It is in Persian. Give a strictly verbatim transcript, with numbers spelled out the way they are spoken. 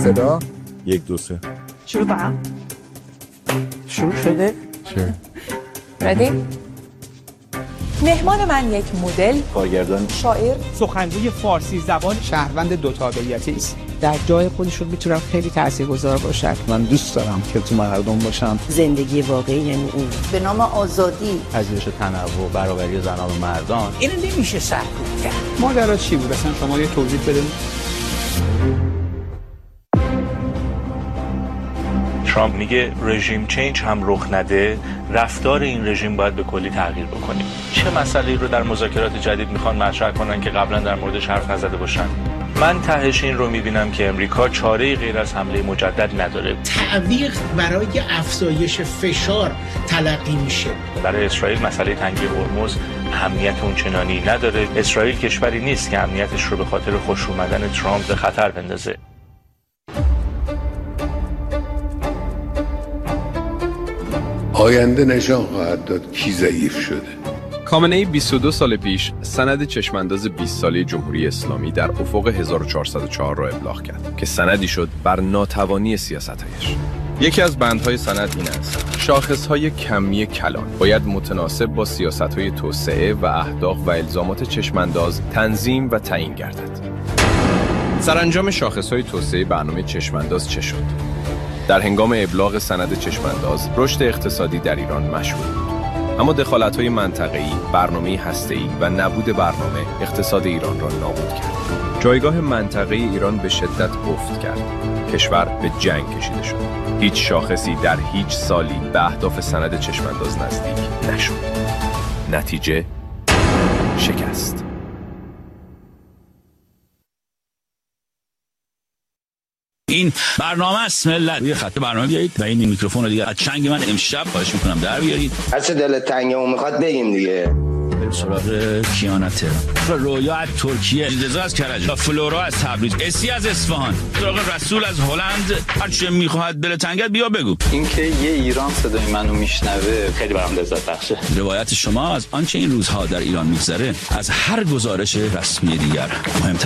صدا یک دو سه شروع کنم. شروع شده؟ چه؟ ردی؟ مهمان من یک مدل، کارگردان، شاعر، سخنگوی فارسی زبان، شهروند دو تابعیتی است. در جای خودشون میتونن خیلی تاثیرگذار باشن. من دوست دارم که تو مردم باشم. زندگی واقعی یعنی اون به نام آزادی، پذیرش تنوع، برابری زنان و مردان. اینو نمیشه سرکوب کرد. ماجرا چی بود اصلا شما یه توضیح بدین؟ ترامپ میگه رژیم چینج هم رخ نده، رفتار این رژیم باید به کلی تغییر بکنه. چه مسئله‌ای رو در مذاکرات جدید میخوان مطرح کنن که قبلا در موردش حرف نزده باشن؟ من تهش این رو میبینم که امریکا چاره‌ای غیر از حمله مجدد نداره. تعویق برای افزایش فشار تلقی میشه. برای اسرائیل مسئله تنگی هرمز اهمیت اونچنانی نداره. اسرائیل کشوری نیست که امنیتش رو به خاطر خوش اومدن ترامپ به خطر بندازه. آینده نشان خواهد داد کی ضعیف شده. خامنه‌ای بیست و دو سال پیش سند چشمانداز بیست ساله جمهوری اسلامی در افق هزار و چهارصد و چهار را ابلاغ کرد که سندی شد بر ناتوانی سیاست‌هایش. یکی از بندهای سند این است: شاخص‌های کمی کلان باید متناسب با سیاست‌های توسعه و اهداف و الزامات چشمانداز تنظیم و تعیین گردد. سرانجام شاخص‌های توسعه برنامه چشمانداز چه شد؟ در هنگام ابلاغ سند چشمانداز، رشد اقتصادی در ایران مشهود بود. اما دخالت‌های منطقه‌ای، برنامه هسته‌ای و نبود برنامه اقتصاد ایران را نابود کرد. جایگاه منطقه ایران به شدت افت کرد. کشور به جنگ کشیده شد. هیچ شاخصی در هیچ سالی به اهداف سند چشمانداز نزدیک نشد. نتیجه شکست. این برنامه است ملت. روی خط برنامه بیایید و این میکروفون رو دیگه از چنگ من امشب خواهش میکنم در بیارید. هر چه دلت تنگه و میخواد بگیم دیگه. بریم سراغ کیانته. رویا از ترکیه، رضا از کرج، فلورا از تبریز، اسی از اصفهان، سراغ رسول از هلند. هر چه میخواد دلت تنگه بیا بگو. اینکه یه ایران صدای منو میشنوه خیلی برام لذت بخشه. روایت شما از آنچه این روزها در ایران میگذره از هر گزارش رسمی دیگر مهمتر.